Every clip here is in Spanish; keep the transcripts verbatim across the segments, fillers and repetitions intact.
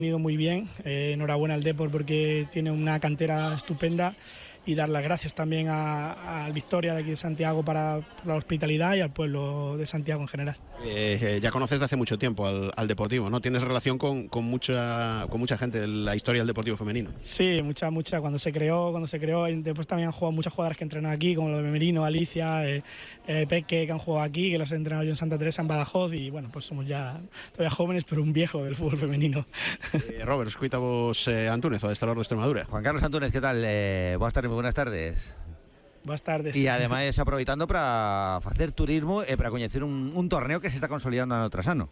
ido muy bien, eh, enhorabuena al Depor porque tiene una cantera estupenda y dar las gracias también a, a Victoria de aquí de Santiago para, por la hospitalidad y al pueblo de Santiago en general. Eh, eh, ya conoces de hace mucho tiempo al, al Deportivo, ¿no? Tienes relación con, con, mucha, con mucha gente de la historia del Deportivo femenino. Sí, mucha, mucha, cuando se creó, cuando se creó, y después también han jugado muchas jugadoras que entrenan aquí, como lo de Merino, Alicia, eh, eh, Peque, que han jugado aquí, que las he entrenado yo en Santa Teresa, en Badajoz, y bueno, pues somos ya todavía jóvenes, pero un viejo del fútbol femenino. Eh, Robert, escuita vos eh, Antúnez, o de Estalor de Extremadura. Juan Carlos Antúnez, ¿qué tal? Eh, buenas tardes, muy buenas tardes. Buenas tardes. Y además aproveitando para hacer turismo e para coñecer un, un torneo que se está consolidando en Outrasano.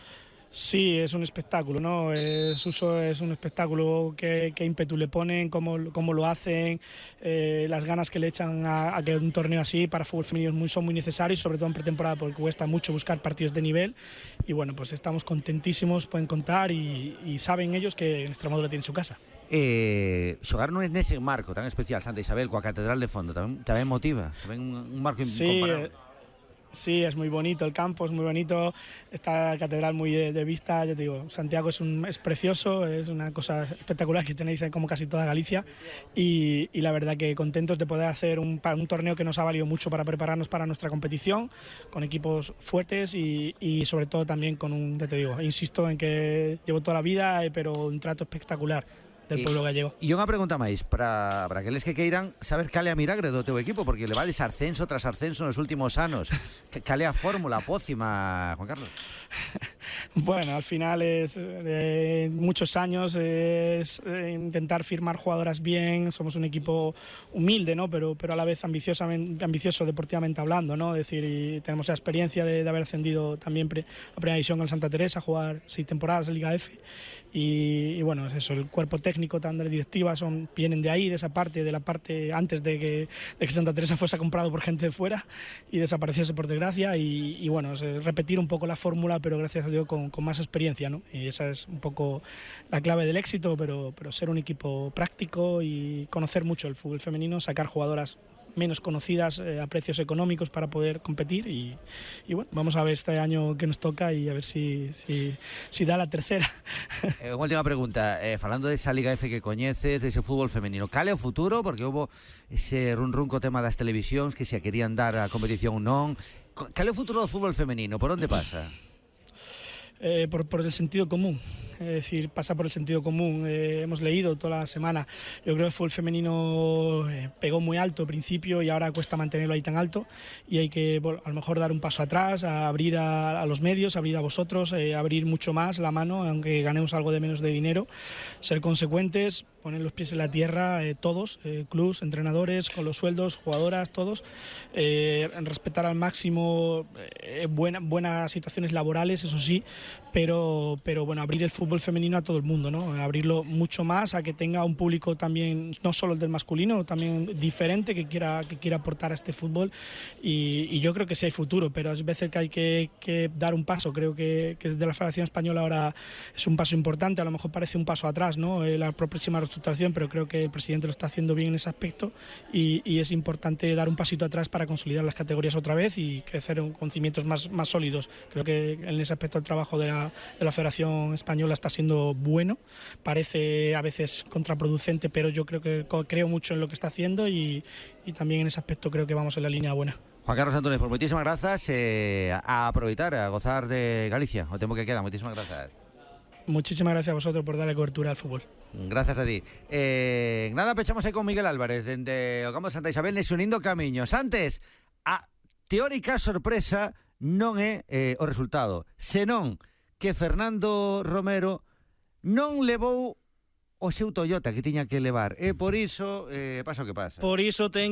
Sí, es un espectáculo, ¿no? Es, uso, es un espectáculo que, que ímpetu le ponen, cómo, cómo lo hacen, eh, las ganas que le echan a, a que un torneo así para fútbol femenino muy, son muy necesarios, sobre todo en pretemporada porque cuesta mucho buscar partidos de nivel y bueno, pues estamos contentísimos, pueden contar y, y saben ellos que Extremadura tiene su casa. Eh, xogar non é nese marco tan especial Santa Isabel coa Catedral de fondo tamén, tamén motiva, tamén un, un marco sí, incomparable. Sí, es muy bonito el campo, es muy bonito, está la catedral muy de, de vista, yo te digo, Santiago es, un, es precioso, es una cosa espectacular que tenéis como casi toda Galicia y, y la verdad que contentos de poder hacer un, un torneo que nos ha valido mucho para prepararnos para nuestra competición, con equipos fuertes y, y sobre todo también con un, ya te digo, insisto en que llevo toda la vida, pero un trato espectacular del pueblo gallego. E unha pregunta máis para, para aqueles que queiran saber cal é a milagre do teu equipo, porque le vades ascenso tras ascenso nos últimos anos. Cal é a fórmula, a pócima, Juan Carlos? Bueno, al final es eh, muchos años, es eh, intentar firmar jugadoras bien, somos un equipo humilde, ¿no? pero, pero a la vez ambiciosamente, ambicioso deportivamente hablando, ¿no? Es decir, y tenemos la experiencia de, de haber ascendido también pre, a primera división con Santa Teresa, jugar seis temporadas en Liga F y, y bueno, es eso, el cuerpo técnico, tanto de directiva, son, vienen de ahí, de esa parte, de la parte antes de que, de que Santa Teresa fuese comprado por gente de fuera y desapareciese por desgracia y, y bueno, es repetir un poco la fórmula, pero gracias a Dios con, con más experiencia, ¿no? Y esa es un poco la clave del éxito, pero, pero ser un equipo práctico y conocer mucho el fútbol femenino, sacar jugadoras menos conocidas eh, a precios económicos para poder competir y, y bueno, vamos a ver este año que nos toca y a ver si, si, si da la tercera. Eh, unha última pregunta, eh, falando desa Liga F que coñeces, dese fútbol femenino, cal é o futuro? Porque houve ese run run co tema das televisións que se querían dar a competición ou non. Cal é o futuro do fútbol femenino? Por onde pasa? Eh, por, por el sentido común, es decir, pasa por el sentido común. Eh, hemos leído toda la semana, yo creo que el fútbol femenino eh, pegó muy alto al principio y ahora cuesta mantenerlo ahí tan alto y hay que bueno, a lo mejor dar un paso atrás, a abrir a, a los medios, abrir a vosotros, eh, abrir mucho más la mano, aunque ganemos algo de menos de dinero, ser consecuentes, poner los pies en la tierra, eh, todos, eh, clubs, entrenadores, con los sueldos, jugadoras, todos, eh, respetar al máximo eh, buena, buenas situaciones laborales, eso sí, pero, pero bueno, abrir el fútbol femenino a todo el mundo, ¿no? Abrirlo mucho más a que tenga un público también, no solo el del masculino, también diferente que quiera, que quiera aportar a este fútbol y, y yo creo que sí hay futuro, pero es veces que hay que, que dar un paso, creo que, que desde la Federación Española ahora es un paso importante, a lo mejor parece un paso atrás, ¿no? Eh, la próxima reestructuración, pero creo que el presidente lo está haciendo bien en ese aspecto y, y es importante dar un pasito atrás para consolidar las categorías otra vez y crecer con cimientos más, más sólidos. Creo que en ese aspecto el trabajo de la, de la Federación Española está siendo bueno, parece a veces contraproducente, pero yo creo que creo mucho en lo que está haciendo y, y también en ese aspecto creo que vamos en la línea buena. Juan Carlos Antúnez, por moitísimas grazas, eh, a aproveitar, a gozar de Galicia, o tempo que queda, moitísimas grazas. Muchísimas gracias a vosotros por darle cobertura al fútbol. Gracias a ti. Eh, nada, pechamos aí con Miguel Álvarez dende o campo de Santa Isabel nese unindo camiños. Antes, a teórica sorpresa non é eh, o resultado, senón que Fernando Romero non levou o seu Toyota que tiña que levar e por iso eh, pasa o que pasa. Por iso ten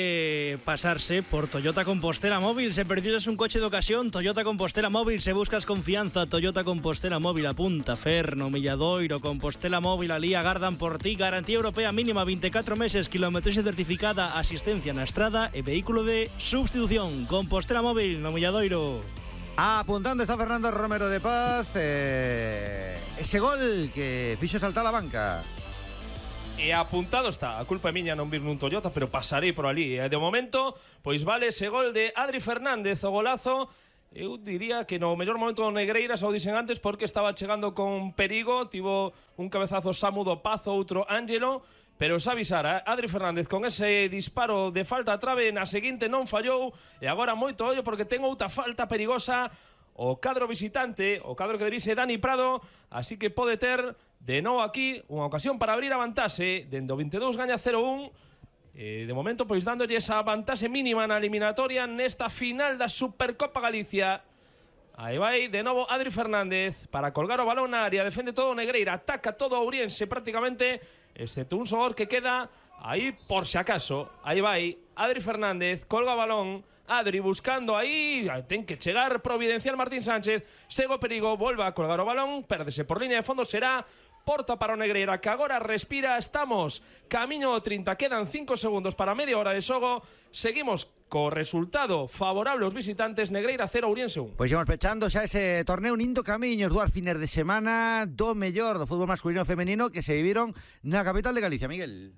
que pasarse por Toyota Compostela Móvil. Se perdires un coche de ocasión, Toyota Compostela Móvil. Se buscas confianza, Toyota Compostela Móvil. Apunta, Ferno, Milladoiro, Compostela Móvil, alí agardan por ti. Garantía europea mínima, veinticuatro meses, kilometraxe certificada, asistencia na estrada e vehículo de sustitución. Compostela Móvil, no Milladoiro. Apuntando está Fernando Romero de Paz, eh, ese gol que fixo saltar a banca. E apuntado está, a culpa é miña non vir nun Toyota, pero pasarei por ali. E de momento, pois vale ese gol de Adri Fernández, o golazo eu diría que no mellor momento do Negreiras, o dixen antes, porque estaba chegando con perigo, tivo un cabezazo Samu do Pazo, outro Ángelo, pero xa avisara, Adri Fernández con ese disparo de falta a trave, na seguinte non fallou, e agora moito ollo porque ten outra falta perigosa o cadro visitante, o cadro que dirise Dani Prado, así que pode ter de novo aquí unha ocasión para abrir a vantaxe, dende o veintidós gaña cero un, Eh, de momento, pois dándolle esa vantaxe mínima na eliminatoria nesta final da Supercopa Galicia. Aí vai, de novo, Adri Fernández para colgar o balón na área, defende todo o Negreira, ataca todo o Ourense prácticamente, excepto un xogador que queda aí por si acaso. Aí vai, Adri Fernández, colga o balón, Adri buscando aí, ten que chegar providencial Martín Sánchez, segue o perigo, volva a colgar o balón, pérdese por línea de fondo, será porta para o Negreira, que agora respira. Estamos camiño do trinta, quedan cinco segundos para media hora de xogo. Seguimos co resultado favorable aos visitantes. Negreira cero, Ourense un. Pois imos pechando xa ese torneo nindo camiños, dúas fines de semana do mellor do fútbol masculino e femenino que se viviron na capital de Galicia, Miguel.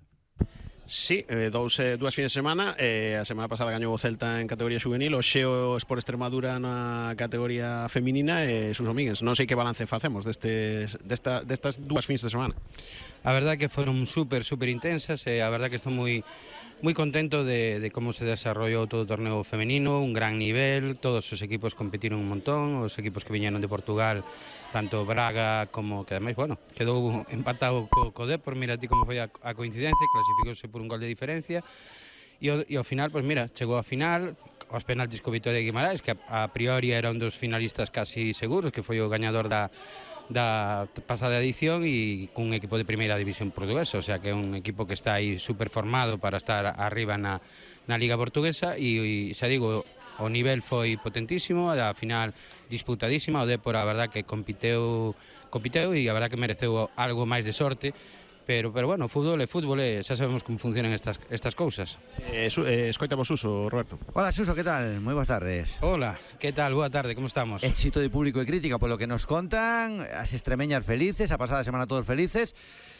Sí, eh, dous, eh, dúas fines de semana. eh, A semana pasada gañou o Celta en categoría juvenil, o Xeo Sport Extremadura na categoría feminina e sus amigues. Non sei que balance facemos destes, desta, destas dúas fins de semana. A verdad que foron super, super intensas e a verdad que estou moi moi contento de, de como se desarrollou todo o torneo femenino, un gran nivel, todos os equipos competiron un montón, os equipos que viñeron de Portugal, tanto Braga como que ademais, bueno, quedou empatado co, co Depor, mira ti como foi a, a coincidencia, clasificouse por un gol de diferencia, e ao, e ao final, pois mira, chegou a final, aos penaltis co Vitoria de Guimarães, que a, a priori era un dos finalistas casi seguros, que foi o gañador da da pasada edición e cun equipo de primeira división portuguesa, o sea que é un equipo que está aí super formado para estar arriba na, na Liga Portuguesa e, e xa digo, o nivel foi potentísimo, a final disputadísima, o Depor a verdad que compiteu, compiteu e a verdad que mereceu algo máis de sorte. Pero, pero bueno, fútbol é fútbol e xa sabemos como funcionan estas, estas cousas. Eh, su, eh, escoitamos Suso, Roberto. Hola, Suso, que tal? Moi boas tardes. Hola, que tal? Boa tarde, como estamos? Éxito de público e crítica polo que nos contan, as extremeñas felices, a pasada semana todos felices.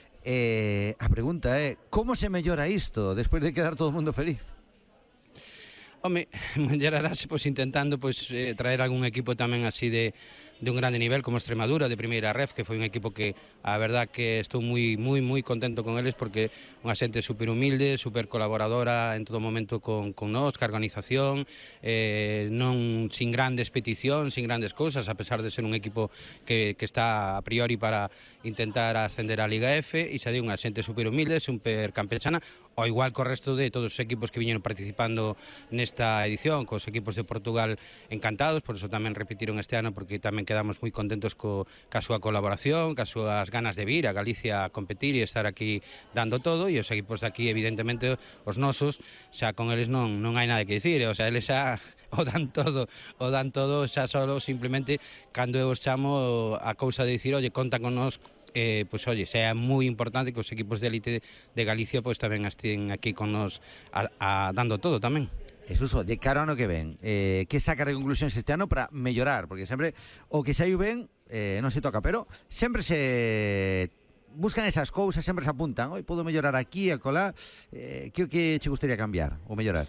Eh, a pregunta é, como se mellora isto despois de quedar todo o mundo feliz? Home, mellorarase pois, intentando pois, eh, traer algún equipo tamén así de, de un grande nivel como Extremadura, de primeira ref, que foi un equipo que a verdad que estou moi moi moi contento con eles porque unha xente super humilde, super colaboradora en todo momento con, con nós, ca organización, eh, non sin grandes peticións, sin grandes cousas, a pesar de ser un equipo que, que está a priori para intentar ascender á Liga F, e xa di unha xente super humilde, super campechana, ao igual co resto de todos os equipos que viñeron participando nesta edición, cos equipos de Portugal encantados, por eso tamén repetiron este ano, porque tamén quedamos moi contentos co, ca súa colaboración, ca súas ganas de vir a Galicia a competir e estar aquí dando todo, e os equipos de aquí, evidentemente, os nosos, xa con eles non, non hai nada que dicir, o sea, eles xa o dan todo, o dan todo xa solo simplemente cando eu os chamo a cousa de dicir, oye, conta con nós. Eh, pois, oye, sea moi importante que os equipos de élite de Galicia pois tamén estén aquí con nos a, a, dando todo tamén. Jesús, de cara ao ano que ven, eh, que sacar de conclusións este ano para mellorar? Porque sempre, o que saiu ben, eh, non se toca, pero sempre se buscan esas cousas, sempre se apuntan, oi, podo mellorar aquí, acolá, eh, que o que che gustaría cambiar ou mellorar?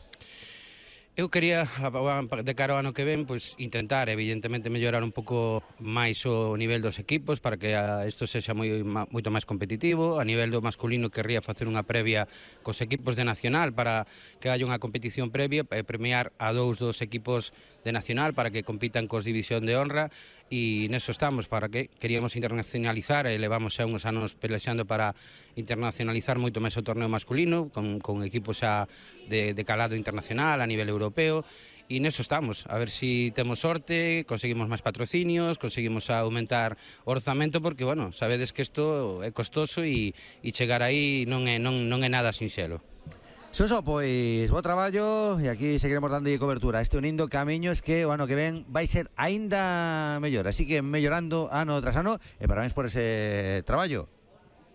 Eu quería, de cara ao ano que ven, pois intentar, evidentemente, mellorar un pouco máis o nivel dos equipos para que isto sexa moi, moito máis competitivo. A nivel do masculino, querría facer unha previa cos equipos de Nacional para que haya unha competición previa e premiar a dous dos equipos de Nacional para que compitan cos División de Honra, e neso estamos, para que queríamos internacionalizar e levamos xa uns anos pelexando para internacionalizar moito máis o torneo masculino con, con equipos xa de, de calado internacional a nivel europeo, e neso estamos, a ver se si temos sorte, conseguimos máis patrocinios, conseguimos aumentar o orzamento, porque, bueno, sabedes que isto é costoso e, e chegar aí non é, non, non é nada sinxelo. Suso, pois, bo traballo e aquí seguiremos dando cobertura a este unindo camiños que o ano que ven vai ser aínda mellor, así que mellorando ano tras ano e parabéns por ese traballo.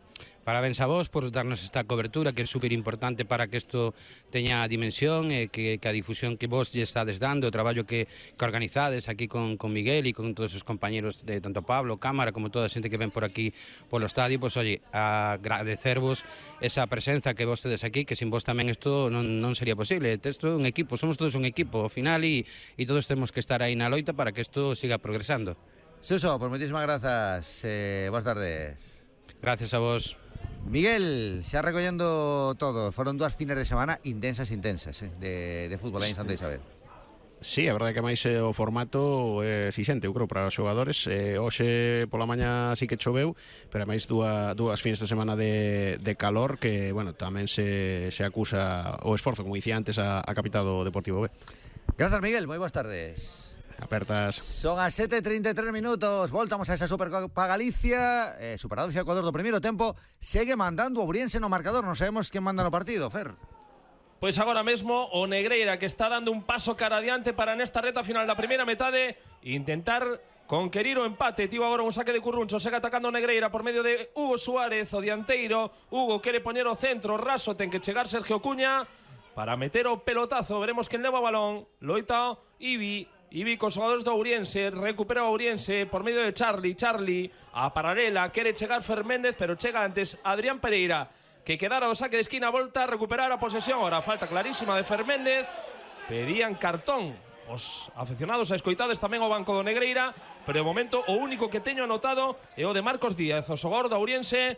parabéns a vos por darnos esta cobertura que é super importante para que isto teña dimensión e que, que a difusión que vos lle estades dando, o traballo que, que organizades aquí con, con Miguel e con todos os compañeros de tanto Pablo, Cámara, como toda a xente que ven por aquí polo estadio, pois, oye, agradecervos esa presenza que vos tedes aquí, que sin vos tamén isto non, non sería posible. Isto é un equipo, somos todos un equipo ao final e, e todos temos que estar aí na loita para que isto siga progresando. Suso, pues muchísimas gracias. Eh, buenas tardes. Gracias a vos. Miguel, xa recollendo todo. Foron dúas fines de semana intensas, intensas, eh, de, de fútbol aí en Santa Isabel. Sí, a verdade que máis eh, o formato é exixente, eu creo, para os xogadores. Eh, hoxe pola mañá sí que choveu, pero máis dúas, dúas fines de semana de, de calor que, bueno, tamén se, se acusa o esforzo, como dicía antes, a, a capital do Deportivo B. Gracias, Miguel, moi boas tardes. Apertas. Son as sete e trinta e tres minutos. Voltamos a esa Supercopa Galicia. eh, Superado xa Ecuador do primeiro tempo. Segue mandando o Ourense no marcador. Non sabemos quen manda no partido, Fer. Pois agora mesmo o Negreira, que está dando un paso cara adiante para nesta reta final da primeira metade intentar conquerir o empate. Tivo agora un saque de Curruncho, segue atacando o Negreira por medio de Hugo Suárez, o dianteiro. Hugo quere poñer o centro, raso, ten que chegar Sergio Cuña para meter o pelotazo. Veremos quen leva o balón. Loita Ibi. Ibi con xogadores do Ourense, recupera o Ourense por medio de Charlie, Charlie a paralela, quere chegar Ferméndez, pero chega antes Adrián Pereira, que quedara o saque de esquina, volta a recuperar a posesión. Ahora falta clarísima de Ferméndez, pedían cartón os aficionados a escoitades tamén o banco do Negreira, pero de momento o único que teño anotado é o de Marcos Díaz, o xogador do Ourense.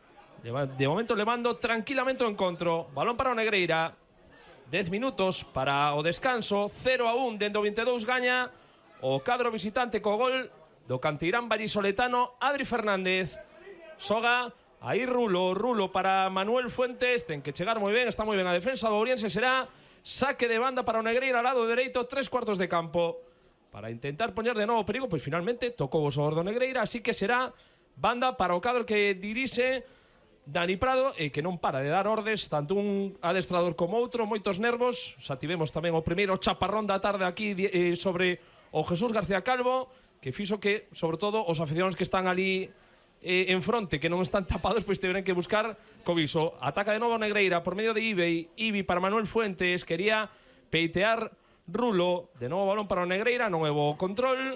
De momento levando tranquilamente o encontro, balón para o Negreira. dez minutos para o descanso, cero a un dentro vinte e dous, gaña o cadro visitante co gol do canteirán vallisoletano Adri Fernández. Soga aí Rulo, Rulo para Manuel Fuentes, ten que chegar moi ben, está moi ben a defensa do Ourense, será saque de banda para o Negreira ao lado dereito, tres cuartos de campo para intentar poñer de novo perigo, pois finalmente tocou o xogador do Negreira, así que será banda para o cadro que dirixe Dani Prado, e que non para de dar ordes tanto un adestrador como outro, moitos nervos. Xa tivemos tamén o primeiro chaparrón da tarde aquí eh, sobre o Jesús García Calvo, que fixo que, sobre todo, os aficionados que están ali eh, en fronte, que non están tapados, pois tiveron que buscar cobiso. Ataca de novo Negreira por medio de Ibi, Ibi para Manuel Fuentes, quería peitear Rulo, de novo balón para o Negreira, non houbo control,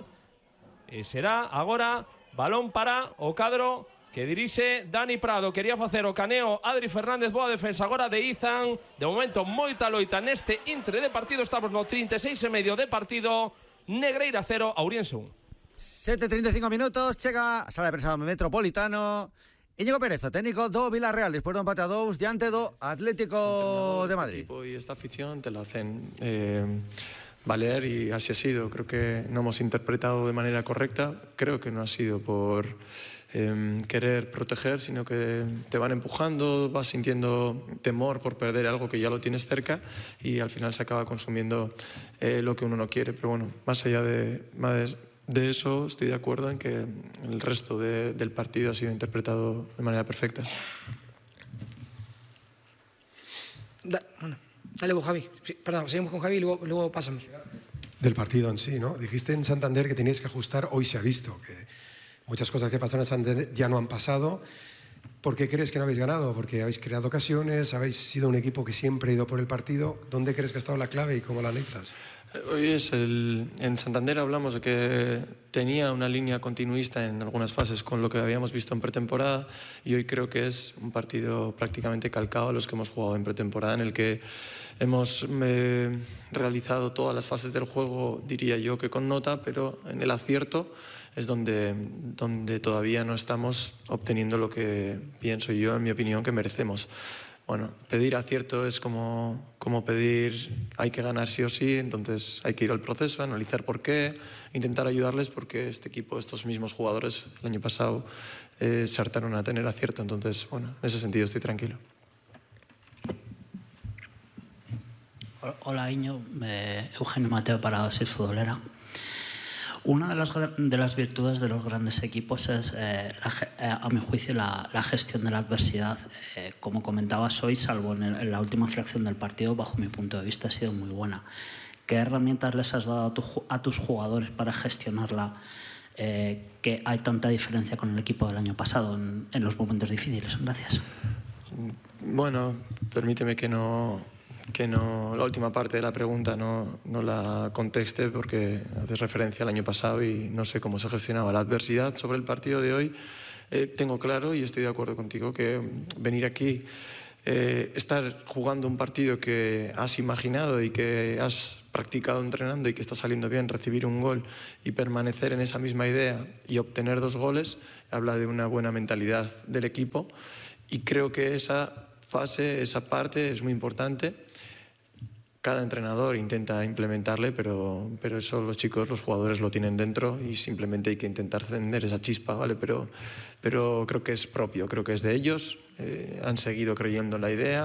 e será agora balón para o cadro que dirixe Dani Prado. Quería facer o caneo Adri Fernández, boa defensa agora de Izan. De momento moita loita neste intre de partido, estamos no trinta e seis e medio de partido. Negreira cero, Ourense un. sete e trinta e cinco minutos, chega a sala de prensa metropolitano Íñigo Pérez, o técnico do Villarreal, despois do empate a dous diante do Atlético de Madrid. Y esta afición te la hacen eh, valer y así ha sido. Creo que no hemos interpretado de manera correcta. Creo que no ha sido por Eh, querer proteger, sino que te van empujando, vas sintiendo temor por perder algo que ya lo tienes cerca y al final se acaba consumiendo eh, lo que uno no quiere. Pero bueno, más allá de, más de eso, estoy de acuerdo en que el resto de, del partido ha sido interpretado de manera perfecta. Da, bueno, dale vos, Javi. Sí, perdón, seguimos con Javi y luego, luego pasamos. Del partido en sí, ¿no? Dijiste en Santander que teníais que ajustar, hoy se ha visto que muchas cosas que pasaron en Santander ya no han pasado. ¿Por qué crees que no habéis ganado? Porque habéis creado ocasiones, habéis sido un equipo que siempre ha ido por el partido. ¿Dónde crees que ha estado la clave y cómo la analizas? Hoy es el, en Santander hablamos de que tenía una línea continuista en algunas fases con lo que habíamos visto en pretemporada y hoy creo que es un partido prácticamente calcado a los que hemos jugado en pretemporada, en el que hemos eh, realizado todas las fases del juego, diría yo que con nota, pero en el acierto es donde, donde todavía no estamos obteniendo lo que pienso yo, en mi opinión, que merecemos. Bueno, pedir acierto es como, como pedir hay que ganar sí o sí, entonces hay que ir al proceso, analizar por qué, intentar ayudarles porque este equipo, estos mismos jugadores el año pasado eh, se hartaron a tener acierto, entonces bueno, en ese sentido estoy tranquilo. Hola Iño, eh, Eugenio Mateo para Oasis Futbolera. Una de las, de las virtudes de los grandes equipos es, eh, la, a mi juicio, la, la gestión de la adversidad. Eh, como comentabas hoy, salvo en, el, en la última fracción del partido, bajo mi punto de vista ha sido muy buena. ¿Qué herramientas les has dado a, tu, a tus jugadores para gestionarla eh, que hay tanta diferencia con el equipo del año pasado en, en los momentos difíciles. Gracias. Bueno, permíteme que no, que no la última parte de la pregunta no, no la conteste porque haces referencia al año pasado y no sé cómo se gestionaba la adversidad. Sobre el partido de hoy, eh, tengo claro y estoy de acuerdo contigo que venir aquí, eh, estar jugando un partido que has imaginado y que has practicado entrenando y que está saliendo bien, recibir un gol y permanecer en esa misma idea y obtener dos goles, habla de una buena mentalidad del equipo y creo que esa fase, esa parte es muy importante. Cada entrenador intenta implementarle, pero, pero eso los chicos, los jugadores lo tienen dentro y simplemente hay que intentar encender esa chispa, ¿vale? Pero, pero creo que es propio, creo que es de ellos, eh, han seguido creyendo en la idea.